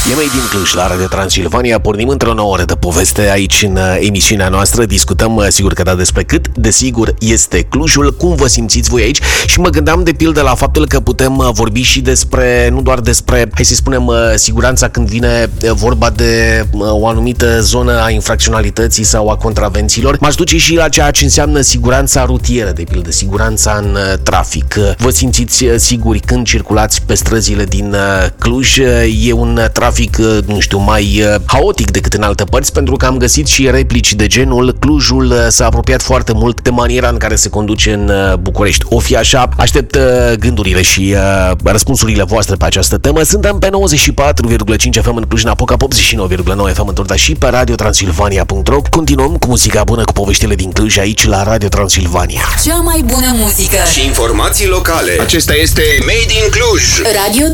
E Made in Cluj la Radio Transilvania. Pornim într-o nouă oră de poveste aici în emisiunea noastră. Discutăm, sigur că da, despre cât de sigur este Clujul, cum vă simțiți voi aici. Și mă gândeam de pildă la faptul că putem vorbi și despre, nu doar despre, hai să spunem, siguranța când vine vorba de o anumită zonă a infracționalității sau a contravențiilor. M-aș duce și la ceea ce înseamnă siguranța rutieră, de pildă, siguranța în trafic. Vă simțiți siguri când circulați pe străzile din Cluj? E un trafic, nu știu, mai haotic decât în alte părți, pentru că am găsit și replici de genul: Clujul s-a apropiat foarte mult de maniera în care se conduce în București. O fi așa? Aștept gândurile și răspunsurile voastre pe această temă. Suntem pe 94,5 FM în Cluj-Napoca, 89,9 FM în Turda și pe radiotransilvania.ro. Continuăm cu muzica bună, cu poveștile din Cluj aici la Radio Transilvania. Cea mai bună muzică și informații locale. Acesta este Made in Cluj. Radio